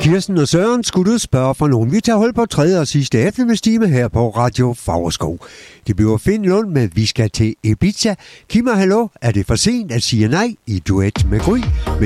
Kirsten og Søren, skulle du spørge for nogen? Vi tager hold på tredje og sidste eftermiddagstime her på Radio Favreskov. Det bliver Finn Lund med Vi skal til Ibiza. Kim og hallo, er det for sent at sige nej i duet med Gry?